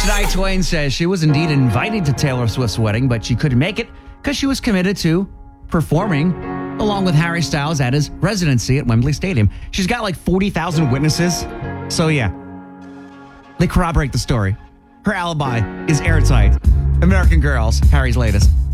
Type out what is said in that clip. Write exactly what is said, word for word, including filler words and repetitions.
Shania Twain says she was indeed invited to Taylor Swift's wedding, but she couldn't make it because she was committed to performing along with Harry Styles at his residency at Wembley Stadium. She's got like forty thousand witnesses. So yeah, they corroborate the story. Her alibi is airtight. American Girls, Harry's latest.